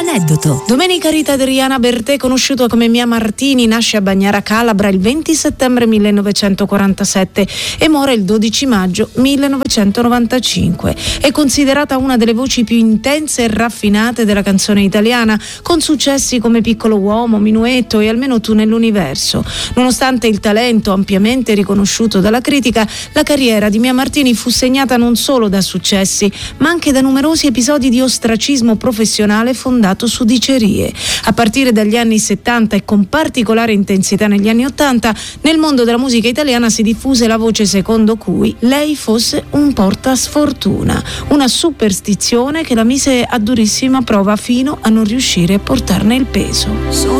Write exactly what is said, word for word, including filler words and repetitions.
aneddoto. Domenica Rita Adriana Bertè, conosciuta come Mia Martini, nasce a Bagnara Calabra il venti settembre millenovecentoquarantasette e muore il dodici maggio millenovecentonovantacinque. È considerata una delle voci più intense e raffinate della canzone italiana, con successi come Piccolo Uomo, Minuetto e Almeno tu nell'universo. Nonostante il talento ampiamente riconosciuto dalla critica, la carriera di Mia Martini fu segnata non solo da successi, ma anche da numerosi episodi di ostracismo professionale fondato su dicerie. A partire dagli anni settanta e con particolare intensità negli anni ottanta, nel mondo della musica italiana si diffuse la voce secondo cui lei fosse un portasfortuna, una superstizione che la mise a durissima prova fino a non riuscire a portarne il peso.